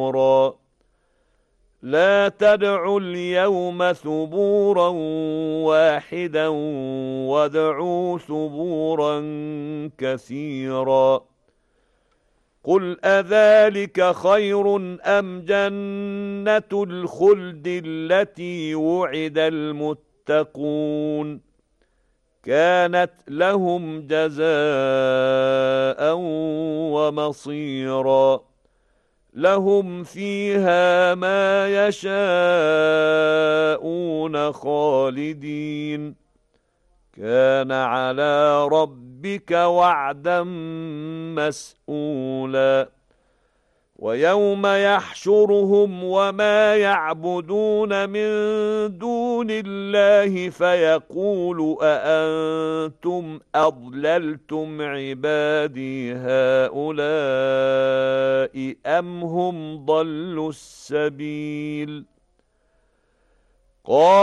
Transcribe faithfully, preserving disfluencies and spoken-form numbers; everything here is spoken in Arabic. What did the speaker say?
ثبورا لا تدعوا اليوم ثبورا واحدا وادعوا ثبورا كثيرا قل أذلك خير أم جنة الخلد التي وعد المتقون كانت لهم جزاء ومصيرا لهم فيها ما يشاءون خالدين كان على ربك وعدا مسئولا ويوم يحشرهم وما يعبدون من دون الله فيقول أأنتم أضللتم عبادي هؤلاء أم هم ضلوا السبيل قال